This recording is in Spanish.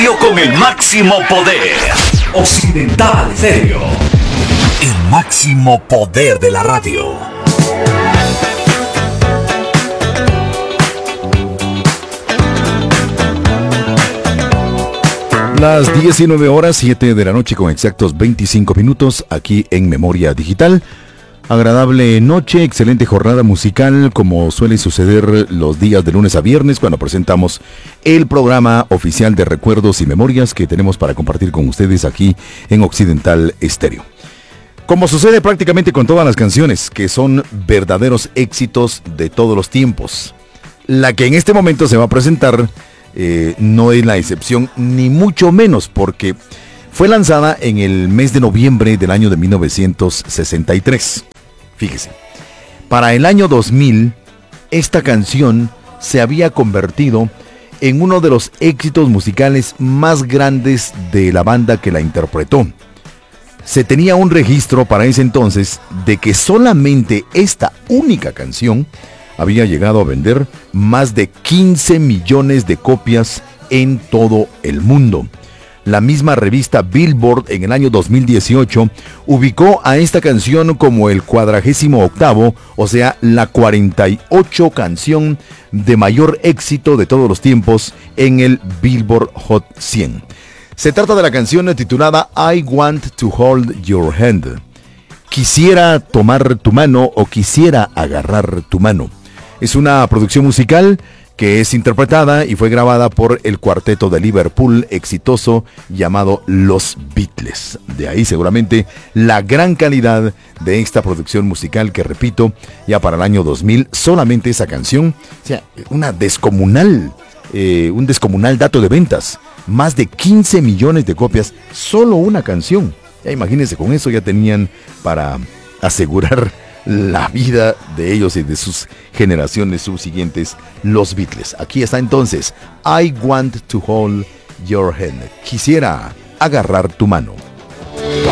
radio con el máximo poder. Occidental Stereo. El máximo poder de la radio. Las 19 horas, 7 de la noche con exactos 25 minutos aquí en Memoria Digital. Agradable noche, excelente jornada musical, como suele suceder los días de lunes a viernes cuando presentamos el programa oficial de recuerdos y memorias que tenemos para compartir con ustedes aquí en Occidental Stereo. Como sucede prácticamente con todas las canciones, que son verdaderos éxitos de todos los tiempos. La que en este momento se va a presentar no es la excepción, ni mucho menos, porque fue lanzada en el mes de noviembre del año de 1963. Fíjese, para el año 2000, esta canción se había convertido en uno de los éxitos musicales más grandes de la banda que la interpretó. Se tenía un registro para ese entonces de que solamente esta única canción había llegado a vender más de 15 millones de copias en todo el mundo. La misma revista Billboard en el año 2018 ubicó a esta canción como el 48º, o sea, la 48 canción de mayor éxito de todos los tiempos en el Billboard Hot 100. Se trata de la canción titulada I Want to Hold Your Hand. Quisiera tomar tu mano o quisiera agarrar tu mano. Es una producción musical que es interpretada y fue grabada por el cuarteto de Liverpool exitoso llamado Los Beatles. De ahí seguramente la gran calidad de esta producción musical que, repito, ya para el año 2000 solamente esa canción, o sea, un descomunal dato de ventas. Más de 15 millones de copias, solo una canción. Ya imagínense, con eso ya tenían para asegurar la vida de ellos y de sus generaciones subsiguientes, los Beatles. Aquí está entonces, I Want to Hold Your Hand. Quisiera agarrar tu mano.